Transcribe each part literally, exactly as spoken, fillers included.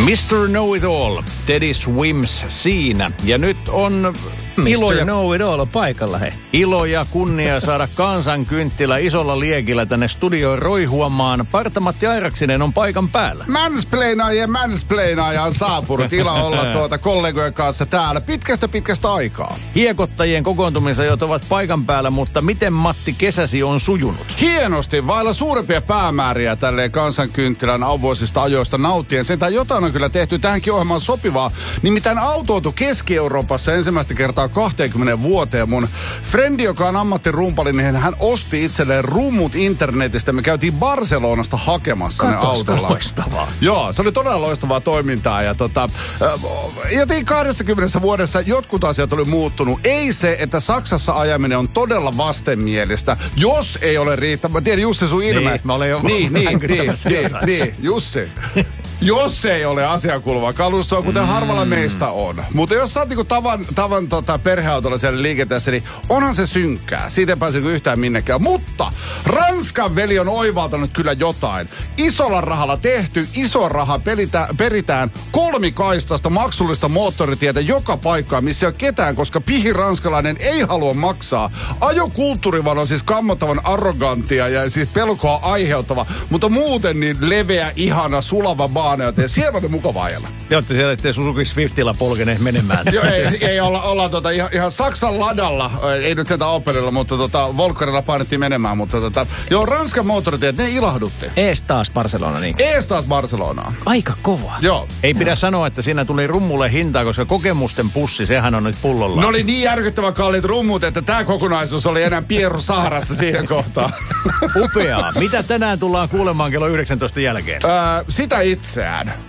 mister Know-it-all, Teddy Swims siinä. Ja nyt on ilo mister ja, Know-it-all on paikalla, he. ilo ja kunnia saada kansankynttilä isolla liekillä tänne studioon roihuamaan. Parta-Matti Airaksinen on paikan päällä. Mansplainaaja, mansplainaaja on saapunut. Ilo olla tuota kollegojen kanssa täällä pitkästä pitkästä aikaa. Hiekottajien kokoontumisajot ovat paikan päällä, mutta miten Matti kesäsi on sujunut? Hienosti, vailla suurempia päämääriä tälleen kansankynttilän avoisista ajoista nautien. Sentään jotain on kyllä tehty tähänkin ohjelmaan sopivaa. Nimittäin autoitu Keski-Euroopassa ensimmäistä kertaa kaksikymmentä vuoteen. Mun frendi, joka on ammattirumpali, niin hän osti itselleen rummut internetistä. Me käytiin Barcelonasta hakemassa ne autolla. Loistavaa. Joo, se oli todella loistavaa toimintaa. Ja tota, joten kaksikymmentä vuodessa jotkut asiat oli muuttunut. Ei se, että Saksassa ajaminen on todella vastenmielistä, jos ei ole riittävä. Mä tiedän, Jussi, sun ilme. Niin, mä olen jo niin, niin, niin, niin, niin, Jussi. Jos ei ole asiaankuuluva kalustoa, kuten mm. harvalla meistä on. Mutta jos sä oot niinku tavan, tavan tota perheautolla siellä liikenteessä, niin onhan se synkkää. Siitä ei pääse yhtään minnekään. Mutta Ranskan veli on oivaltanut kyllä jotain. Isolla rahalla tehty, iso raha pelitä, peritään kolmikaistasta maksullista moottoritietä joka paikkaan, missä ei ole ketään, koska pihi ranskalainen ei halua maksaa. Ajokulttuurivan on siis kammottavan arrogantia ja siis pelkoa aiheuttava, mutta muuten niin leveä, ihana, sulava baa. Ja siellä on ne mukava ajalla. Te olette siellä sitten Suzuki Swiftillä polkeneet menemään. Joo, ei, ei olla, olla tota, ihan, ihan Saksan ladalla, ei nyt sentään Opelilla, mutta tota, Volkkarilla painettiin menemään. Mutta tota, joo, Ranskan moottoritiet, ne ilahdutti. Ees taas Barcelona, niin. Ees taas Barcelonaa. Aika kova. Joo. Ei pidä joo. sanoa, että siinä tuli rummulle hintaa, koska kokemusten pussi, sehän on nyt pullolla. Ne oli niin järkyttävän kalliit rummut, että tämä kokonaisuus oli enää Pieru Saharassa siihen kohtaan. Upeaa. Mitä tänään tullaan kuulemaan kello yhdeksäntoista jälkeen? Öö, sitä itseään.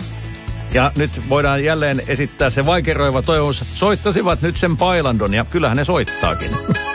Ja nyt voidaan jälleen esittää se vaikeroiva toivomus, soittasivat nyt sen Pailandon, ja kyllähän ne soittaakin.